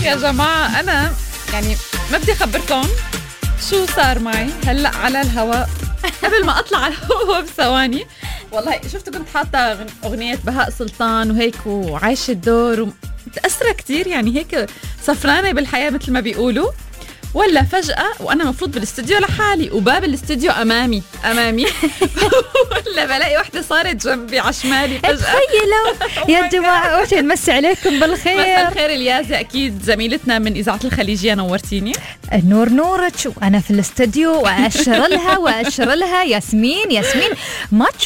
يا جماعة أنا يعني ما بدي أخبركم شو صار معي هلأ على الهواء قبل ما أطلع على الهواء بثواني. والله شفت كنت حاطة أغنية بهاء سلطان وهيك وعايشة الدور ومتأثرة كتير، يعني هيك صفرانة بالحياة مثل ما بيقولوا. ولا فجأة وأنا مفروض بالاستوديو لحالي وباب الاستوديو أمامي ولا بلاقي واحدة صارت جنبي عشمالي فجأة. تخيلوا يا جماعة وش نمسي عليكم بالخير. مساء الخير اليازة، أكيد زميلتنا من إذاعة الخليجية، نورتيني. النور نورك، وأنا في الاستوديو وأشر لها ياسمين ماتش